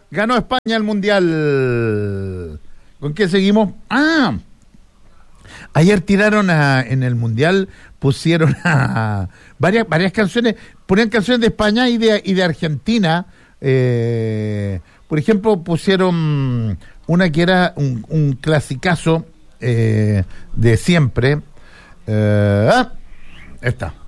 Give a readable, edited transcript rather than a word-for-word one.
Ganó España el Mundial. ¿Con qué seguimos? Ayer tiraron en el Mundial, pusieron varias canciones, ponían canciones de España y de Argentina. Por ejemplo, pusieron una que era un clasicazo de siempre. Esta.